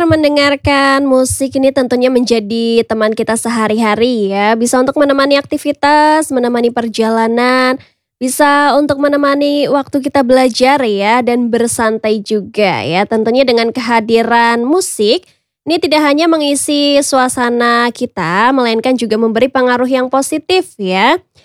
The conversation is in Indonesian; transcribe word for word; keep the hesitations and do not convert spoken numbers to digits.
benar, mendengarkan musik ini tentunya menjadi teman kita sehari-hari ya, bisa untuk menemani aktivitas, menemani perjalanan, bisa untuk menemani waktu kita belajar ya dan bersantai juga ya. Tentunya dengan kehadiran musik, ini tidak hanya mengisi suasana kita, melainkan juga memberi pengaruh yang positif ya.